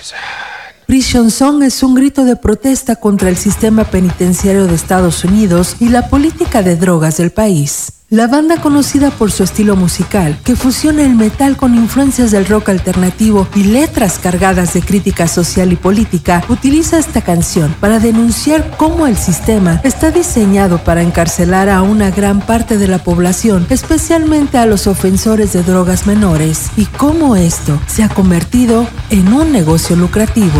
Prison Song es un grito de protesta contra el sistema penitenciario de Estados Unidos y la política de drogas del país. La banda, conocida por su estilo musical, que fusiona el metal con influencias del rock alternativo y letras cargadas de crítica social y política, utiliza esta canción para denunciar cómo el sistema está diseñado para encarcelar a una gran parte de la población, especialmente a los ofensores de drogas menores, y cómo esto se ha convertido en un negocio lucrativo.